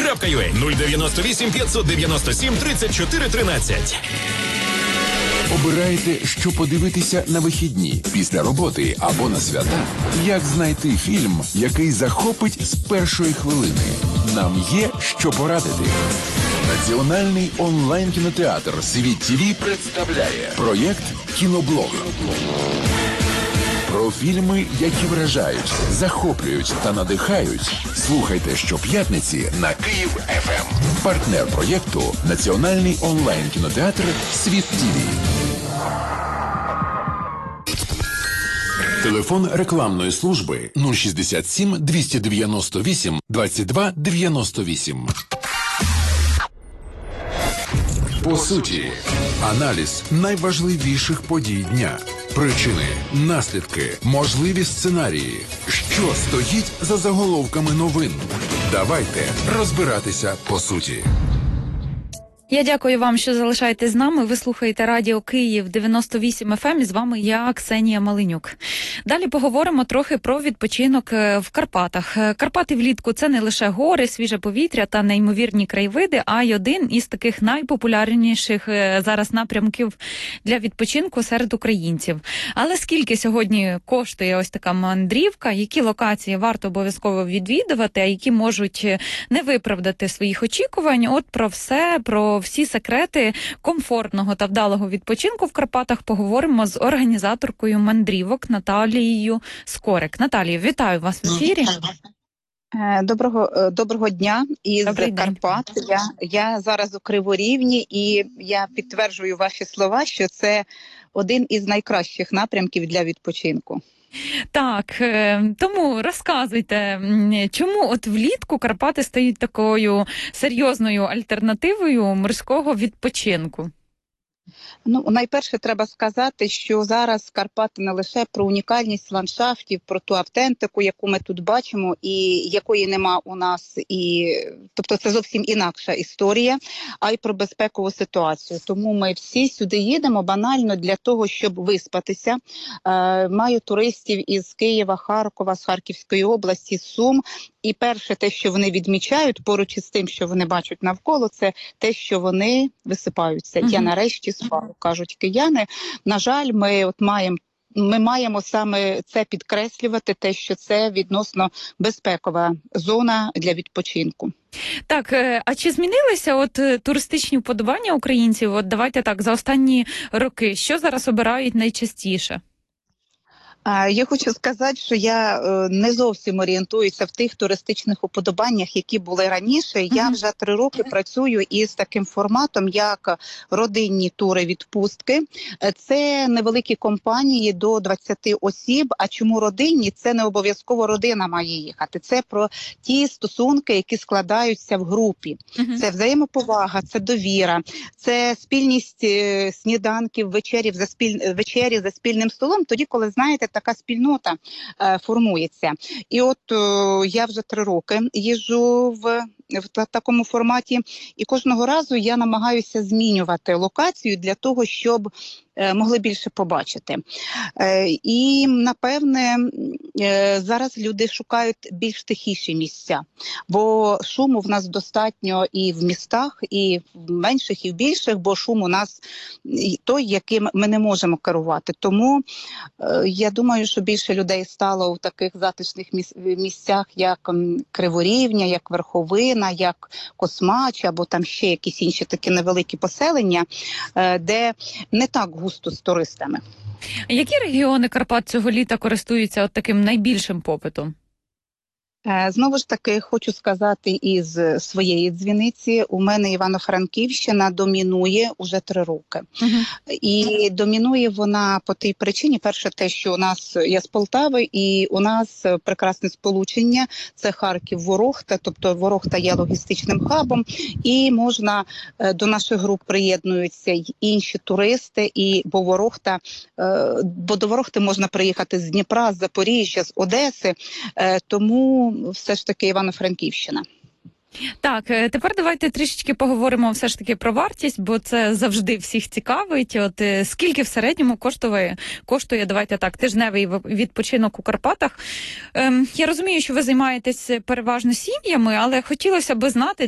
Turismo.ua 098 597 34 13. Обираєте, що подивитися на вихідні, після роботи або на свята? Як знайти фільм, який захопить з першої хвилини? Нам є що порадити. Національний онлайн-кінотеатр «Світ ТВ» представляє проєкт «Кіноблог». Про фільми, які вражають, захоплюють та надихають. Слухайте щоп'ятниці на Київ ФМ. Партнер проєкту – Національний онлайн-кінотеатр «Світ ТВ». Телефон рекламної служби 067 298 22 98. По суті, аналіз найважливіших подій дня. Причини, наслідки, можливі сценарії. Що стоїть за заголовками новин? Давайте розбиратися по суті. Я дякую вам, що залишаєтесь з нами. Ви слухаєте Радіо Київ 98 FM, і з вами я, Ксенія Малинюк. Далі поговоримо трохи про відпочинок в Карпатах. Карпати влітку – це не лише гори, свіже повітря та неймовірні краєвиди, а й один із таких найпопулярніших зараз напрямків для відпочинку серед українців. Але скільки сьогодні коштує ось така мандрівка, які локації варто обов'язково відвідувати, а які можуть не виправдати своїх очікувань? От про все, про всі секрети комфортного та вдалого відпочинку в Карпатах поговоримо з організаторкою мандрівок Наталією Скорик. Наталія, вітаю вас в ефірі. Доброго дня із Карпат. Я зараз у Криворівні, і я підтверджую ваші слова, що це один із найкращих напрямків для відпочинку. Так, тому розказуйте, чому от влітку Карпати стають такою серйозною альтернативою морського відпочинку? Ну, найперше треба сказати, що зараз Карпати не лише про унікальність ландшафтів, про ту автентику, яку ми тут бачимо і якої нема у нас, тобто це зовсім інакша історія, а й про безпекову ситуацію. Тому ми всі сюди їдемо банально для того, щоб виспатися. Маю туристів із Києва, Харкова, з Харківської області, з Сум. І перше те, що вони відмічають, поруч із тим, що вони бачать навколо, це те, що вони висипаються. Я нарешті спав, кажуть кияни. На жаль, ми маємо саме це підкреслювати, те, що це відносно безпекова зона для відпочинку. Так, а чи змінилися туристичні вподобання українців? От давайте так, за останні роки, що зараз обирають найчастіше? Я хочу сказати, що я не зовсім орієнтуюся в тих туристичних уподобаннях, які були раніше. Я вже 3 роки працюю із таким форматом, як родинні тури-відпустки. Це невеликі компанії до 20 осіб. А чому родинні? Це не обов'язково родина має їхати. Це про ті стосунки, які складаються в групі. Це взаємоповага, це довіра, це спільність сніданків, вечері за спільним столом, тоді, коли, знаєте, така спільнота формується. І от я вже 3 роки їжджу в такому форматі, і кожного разу я намагаюся змінювати локацію для того, щоб могли більше побачити. І, напевне, зараз люди шукають більш тихіші місця, бо шуму в нас достатньо і в містах, і в менших, і в більших, бо шум у нас той, яким ми не можемо керувати. Тому я думаю, що більше людей стало у таких затишних місцях, як Криворівня, як Верховина, як Космач, або там ще якісь інші такі невеликі поселення, де не так густо з туристами. Які регіони Карпат цього літа користуються таким найбільшим попитом? Знову ж таки, хочу сказати із своєї дзвіниці, у мене Івано-Франківщина домінує уже 3 роки. І домінує вона по тій причині, перше те, що я з Полтави, і у нас прекрасне сполучення, це Харків-Ворохта, тобто Ворохта є логістичним хабом, і до наших груп приєднуються й інші туристи, бо до Ворохти можна приїхати з Дніпра, з Запоріжжя, з Одеси, тому все ж таки Івано-Франківщина. Так, тепер давайте трішечки поговоримо все ж таки про вартість, бо це завжди всіх цікавить. От скільки в середньому коштує, давайте так, тижневий відпочинок у Карпатах. Я розумію, що ви займаєтесь переважно сім'ями, але хотілося б знати